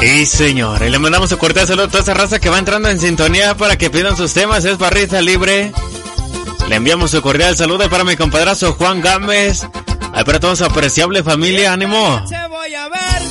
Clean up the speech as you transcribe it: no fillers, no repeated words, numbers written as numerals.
Sí, señor. Y le mandamos un cordial saludo a toda esa raza que va entrando en sintonía para que pidan sus temas. Es barrita libre. Le enviamos su cordial saludo para mi compadrazo Juan Gámez. Ay, para toda su apreciable familia. ¡Ánimo! Te voy a ver.